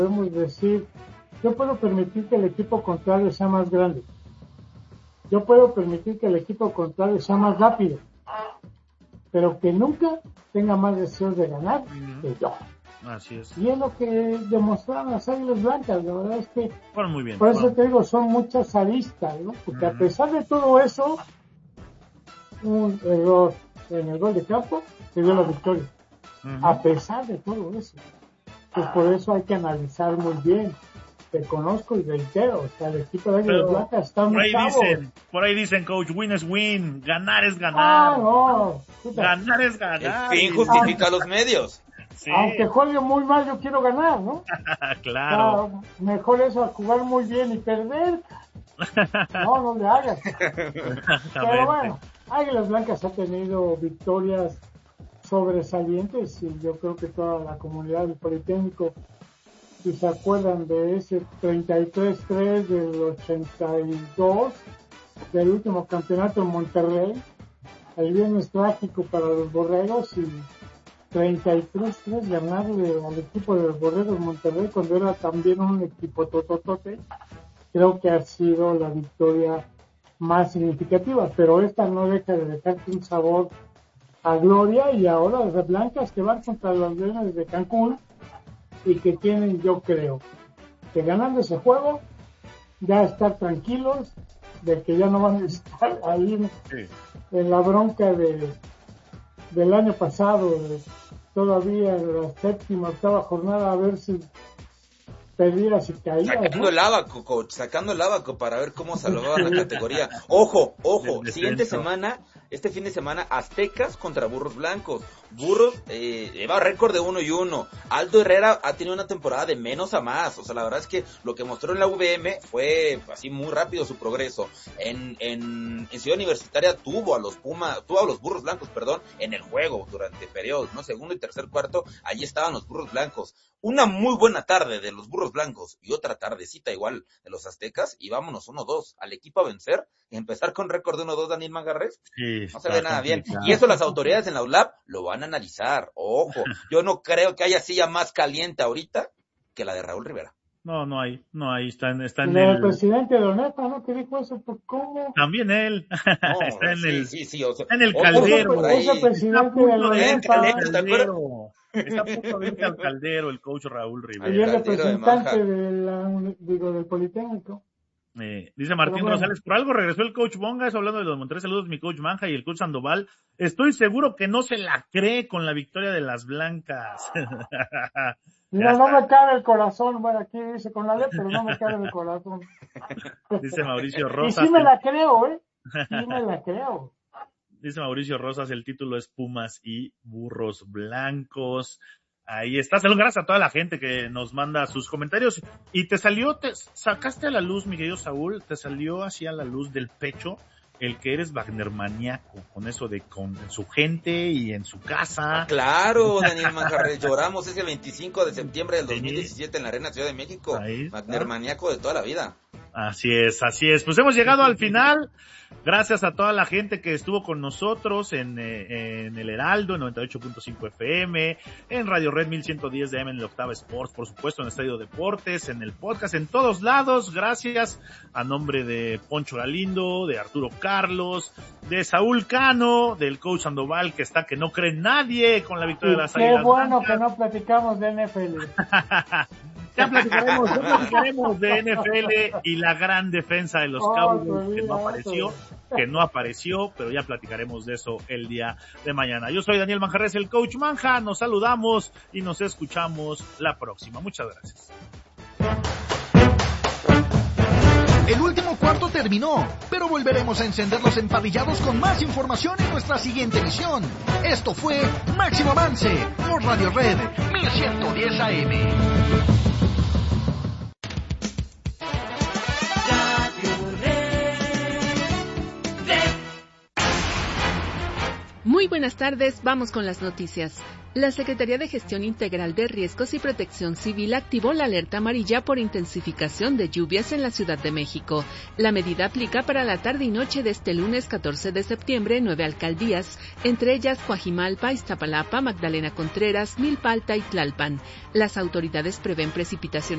podemos decir, yo puedo permitir que el equipo contrario sea más grande, yo puedo permitir que el equipo contrario sea más rápido, pero que nunca tenga más deseos de ganar que yo. Así es. Y es lo que demostraron las Águilas Blancas. La verdad es que fueron muy bien. Por eso te digo, son muchas aristas, ¿no? Porque a pesar de todo eso, un error en el gol de campo se dio la victoria. A pesar de todo eso. Pues por eso hay que analizar muy bien. Te conozco y reitero, o sea, el equipo de Águilas Blancas está muy chavo. Por ahí dicen, coach, win es win, ganar es ganar. No. Ganar es ganar. El fin justifica los medios. Sí. Aunque juegue muy mal, yo quiero ganar, ¿no? Claro. O sea, mejor eso a jugar muy bien y perder. No le hagas. Pero bueno, Águilas Blancas ha tenido victorias sobresalientes y yo creo que toda la comunidad del Politécnico, si se acuerdan de ese 33-3 del 82, del último campeonato en Monterrey, el viernes trágico para los borregos y 33-3 ganarle al equipo de los Borregos Monterrey cuando era también un equipo tototote, creo que ha sido la victoria más significativa, pero esta no deja de dejarte un sabor a gloria. Y ahora las Blancas que van contra los Leones de Cancún y que tienen, yo creo, que ganando ese juego ya estar tranquilos de que ya no van a estar ahí en la bronca del año pasado, todavía en la séptima, octava jornada, a ver si perdías y caías. Sacando el abaco, coach, sacando el abaco para ver cómo salvaban la categoría. Ojo, siguiente semana, este fin de semana, Aztecas contra Burros Blancos. Burros lleva récord de 1-1. Aldo Herrera ha tenido una temporada de menos a más. O sea, la verdad es que lo que mostró en la UVM fue así muy rápido su progreso. En Ciudad Universitaria tuvo a los Burros Blancos, en el juego durante periodos, ¿no? Segundo y tercer cuarto, allí estaban los Burros Blancos. Una muy buena tarde de los Burros Blancos y otra tardecita igual de los Aztecas, y vámonos 1-2 al equipo a vencer y empezar con récord de 1-2 Daniel Manjarres. Sí, no se ve nada bien. Y eso las autoridades en la ULAP lo van a analizar. Ojo, yo no creo que haya silla más caliente ahorita que la de Raúl Rivera. No hay, está en el presidente de Oneta, ¿no? Que dijo eso, ¿por cómo? También él. No, está en sí, o sea, en el caldero. Ese presidente de Oneta. Está a punto de irse al caldero el coach Raúl Rivera. Y el representante del Politécnico. Dice Martín Rosales, por algo regresó el coach Bonga, eso hablando de los Monterrey. Saludos, mi coach Manja y el coach Sandoval. Estoy seguro que no se la cree con la victoria de las Blancas. Mira, no me cabe el corazón. Bueno, aquí dice con la letra, pero no me cabe el corazón. Dice Mauricio Rosas. Y sí me la creo, Sí me la creo. Dice Mauricio Rosas, el título es Pumas y Burros Blancos. Ahí está. Saludos, gracias a toda la gente que nos manda sus comentarios. Y te sacaste a la luz, mi querido Saúl, te salió así a la luz del pecho el que eres wagnermaniaco, con eso de con su gente y en su casa. Claro, Daniel Manjarres, lloramos ese 25 de septiembre del 2017 en la Arena Ciudad de México. Wagnermaniaco de toda la vida. Así es. Pues hemos llegado al final. Gracias a toda la gente que estuvo con nosotros en el Heraldo, en 98.5 FM, en Radio Red 1110 de AM, en el Octava Sports, por supuesto, en Estadio Deportes, en el podcast, en todos lados. Gracias a nombre de Poncho Galindo, de Arturo Carlos, de Saúl Cano, del coach Sandoval, que está que no cree nadie con la victoria de las Águilas. Qué bueno que no platicamos de NFL. Ya platicaremos de NFL y la gran defensa de los Cowboys que no apareció, pero ya platicaremos de eso el día de mañana. Yo soy Daniel Manjarres, el coach Manja, nos saludamos y nos escuchamos la próxima. Muchas gracias. El último cuarto terminó, pero volveremos a encender los empavillados con más información en nuestra siguiente emisión. Esto fue Máximo Avance por Radio Red 1110 AM. Muy buenas tardes, vamos con las noticias. La Secretaría de Gestión Integral de Riesgos y Protección Civil activó la alerta amarilla por intensificación de lluvias en la Ciudad de México. La medida aplica para la tarde y noche de este lunes 14 de septiembre en 9 alcaldías, entre ellas Coajimalpa, Iztapalapa, Magdalena Contreras, Milpa Alta y Tlalpan. Las autoridades prevén precipitaciones